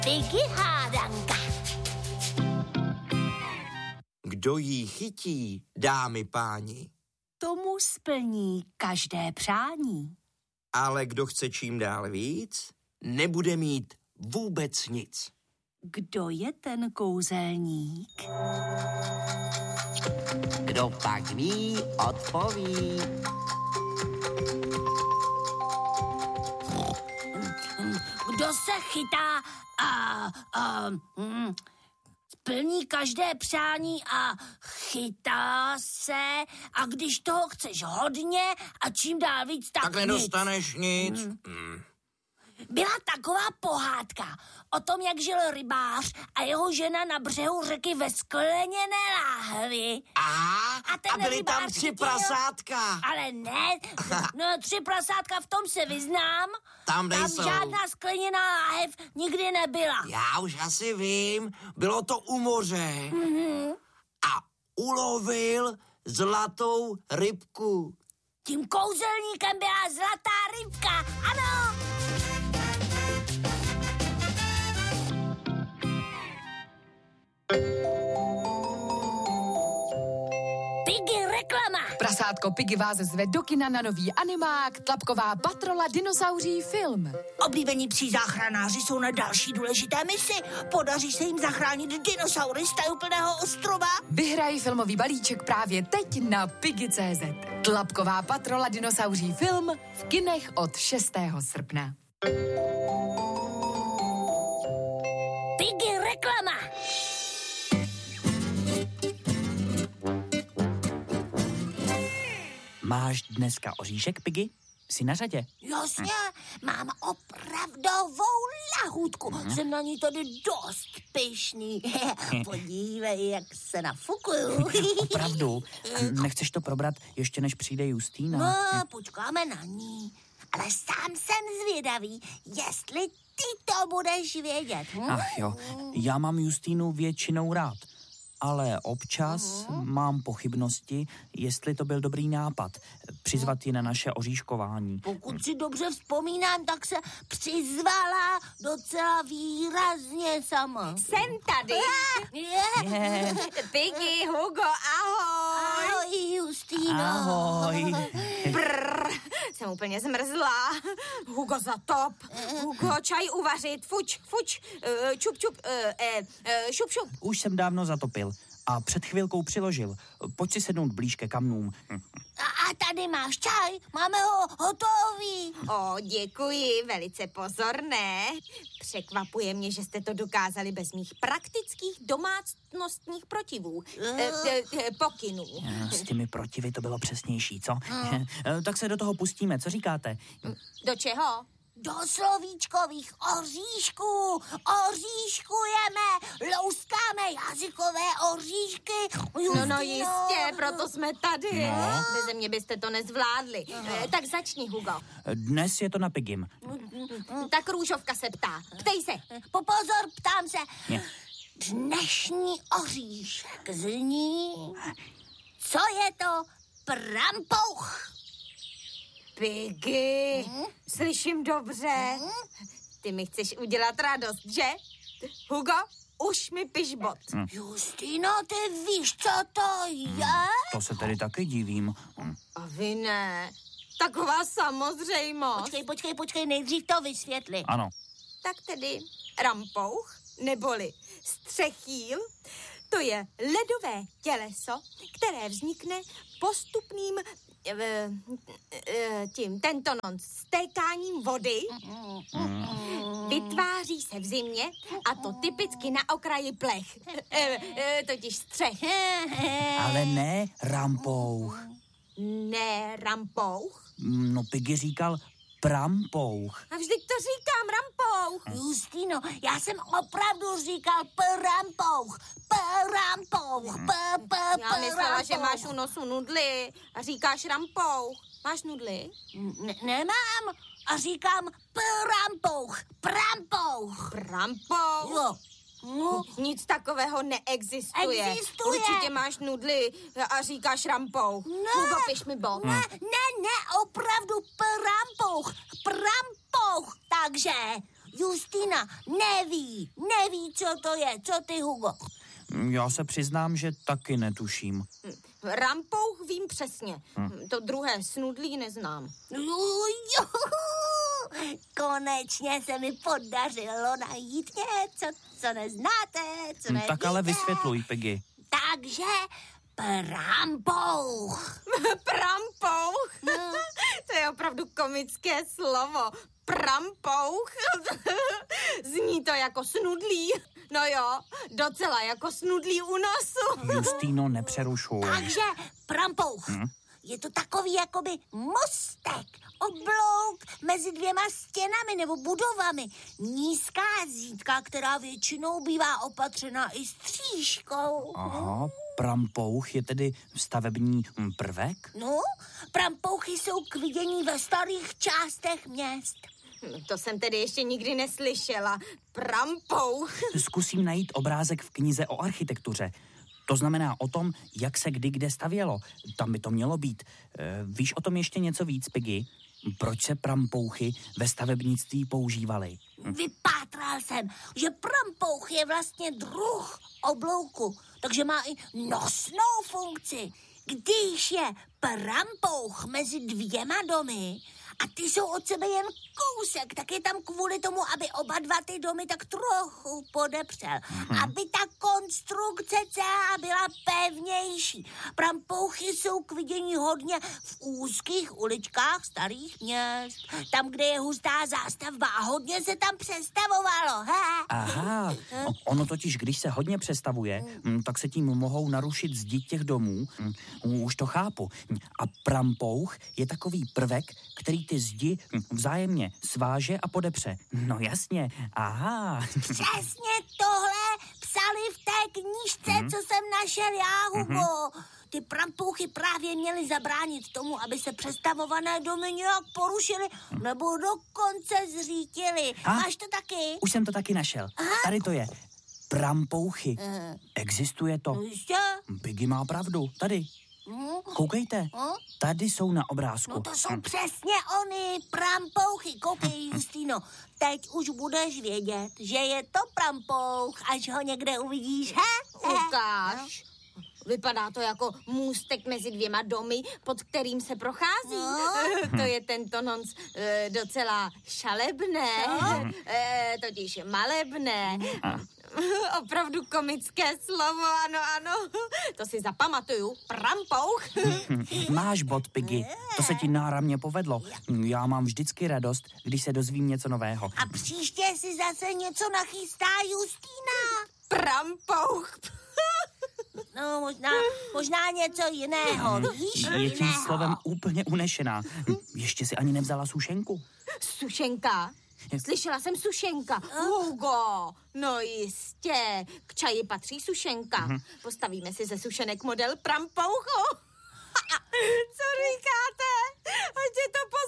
Piggy hádanka. Kdo jí chytí, dámy páni? Tomu splní každé přání. Ale kdo chce čím dál víc, nebude mít vůbec nic. Kdo je ten kouzelník? Kdo pak ví, odpoví. Kdo se chytá splní každé přání a chytá se a když toho chceš hodně a čím dál víc, tak Takhle nic. dostaneš nic. Byla taková pohádka o tom, jak žil rybář a jeho žena na břehu řeky ve skleněné láhvi. A ten byly rybář tam 3 chytil- prasátka. Ale ne, no 3 prasátka, v tom se vyznám. Tam nejsou. žádná skleněná láhev nikdy nebyla. Já už asi vím, bylo to u moře. A ulovil zlatou rybku. Tím kouzelníkem byla zlatá rybka, ano. Piggy reklama. Prasátko Piggy vás zve do kina na nový animák Tlapková patrola dinosauří film. Oblíbení psí záchranáři jsou na další důležité misi. Podaří se jim zachránit dinosaury z tajuplného ostrova. Vyhraj filmový balíček právě teď na Piggy.cz. Tlapková patrola dinosauří film v kinech od 6. srpna. Piggy reklama. Máš dneska oříšek, Piggy? Jsi na řadě. Jasně, mám opravdovou lahůdku. Jsem na ní tady dost pyšný. Podívej, jak se nafukuju. Opravdu. Nechceš to probrat ještě než přijde Justýna? No, počkáme na ní. Ale sám jsem zvědavý, jestli ty to budeš vědět. Ach jo, já mám Justýnu většinou rád. Ale občas mám pochybnosti, jestli to byl dobrý nápad přizvat ji na naše oříškování. Pokud si dobře vzpomínám, tak se přizvala docela výrazně sama. Jsem tady. Piggy, Hugo, ahoj. Ahoj, Justýno. Ahoj. Jsem úplně zmrzlá. Hugo, zatop. Hugo, čaj uvařit. Fuč, fuč. Čup, čup. Šup, šup. Už jsem dávno zatopil a před chvilkou přiložil. Pojď si sednout blíž ke kamnům. A tady máš čaj, máme ho hotový. O, děkuji, velice pozorné. Překvapuje mě, že jste to dokázali bez mých praktických domácnostních protivů. Pokynů. S těmi protivy to bylo přesnější, co? Tak se do toho pustíme, co říkáte? Do čeho? Do slovíčkových oříšků. Oříškujeme, louskáme jazykové oříšky. No jistě, proto jsme tady. Beze mě byste to nezvládli. Tak začni, Hugo. Dnes je to na Piggym. Tak Růžovka se ptá. Ptej se. Pozor, ptám se. Ne. Dnešní oříšek zní... Co je to prampouch? Piggy, slyším dobře. Ty mi chceš udělat radost, že? Hugo, už mi piš bod. Justino, ty víš, co to je? To se tedy taky divím. A vy ne. Taková samozřejmost. Počkej, nejdřív to vysvětli. Ano. Tak tedy rampouch, neboli střechýl, to je ledové těleso, které vznikne postupným stékáním vody. Vytváří se v zimě a to typicky na okraji plech. Totiž střech. Ale ne rampouch. Ne rampouch. No, Piggy říkal prampouch. A vždyť to říkám, rampouch. Justino, já jsem opravdu říkal prampouch. Já myslela, že máš u nosu nudly a říkáš rampouch. Máš nudly? Nemám a říkám prampouch. Prampouch? Jo. No. Nic takového neexistuje. Existuje. Určitě máš nudly a říkáš rampouch. Hugo, piš mi bod. Ne, opravdu prampouch. Takže Justina neví, co to je. Co ty, Hugo? Já se přiznám, že taky netuším. Rampouch vím přesně. To druhé snudlí neznám. Konečně se mi podařilo najít něco, co neznáte, co nevíte. Tak ale vysvětluj, Piggy. Takže prampouch. Prampouch? To je opravdu komické slovo. Prampouch? Zní to jako snudlí. No jo, docela jako snudlí u nosu. Justino, nepřerušuj. Takže prampouch. Je to takový jakoby mostek, oblouk mezi dvěma stěnami nebo budovami. Nízká zídka, která většinou bývá opatřena i stříškou. Aha, prampouch je tedy stavební prvek? No, prampouchy jsou k vidění ve starých částech měst. To jsem tedy ještě nikdy neslyšela. Prampouch. Zkusím najít obrázek v knize o architektuře. To znamená o tom, jak se kdy kde stavělo. Tam by to mělo být. Víš o tom ještě něco víc, Piggy? Proč se prampouchy ve stavebnictví používaly? Vypátral jsem, že prampouch je vlastně druh oblouku, takže má i nosnou funkci. Když je prampouch mezi dvěma domy a ty jsou od sebe jen kousek, tak je tam kvůli tomu, aby oba dva ty domy tak trochu podepřel. Aby ta konstrukce celá byla pevnější. Prampouchy jsou k vidění hodně v úzkých uličkách starých měst. Tam, kde je hustá zástavba a hodně se tam přestavovalo. Aha, ono totiž, když se hodně přestavuje, tak se tím mohou narušit zdi těch domů. Už to chápu. A prampouch je takový prvek, který ty zdi vzájemně sváže a podepře. No jasně, aha. Přesně tohle psali v té knížce, co jsem našel já, Hugo. Ty prampouchy právě měly zabránit tomu, aby se přestavované domy nějak porušily nebo dokonce zřítily. Máš to taky? Už jsem to taky našel. Tady to je. Prampouchy. Existuje to. No jistě. Piggy má pravdu. Tady. Koukejte. Tady jsou na obrázku. No to jsou přesně ony prampouchy. Koukej, Justino. Teď už budeš vědět, že je to prampouch, až ho někde uvidíš. Ukáž. Vypadá to jako můstek mezi dvěma domy, pod kterým se prochází. No. To je tento nonc docela šalebné, totiž malebné. Opravdu komické slovo, ano. To si zapamatuju. Prampouch. Máš bod, Piggy. To se ti náramně povedlo. Já mám vždycky radost, když se dozvím něco nového. A příště si zase něco nachystá Justína. Prampouch. No, možná něco jiného, víš? Je tím slovem úplně unešená. Ještě si ani nevzala sušenku. Sušenka? Slyšela jsem sušenka. Hugo, no jistě. K čaji patří sušenka. Postavíme si ze sušenek model prampouchu. Co říkáte? Ať je to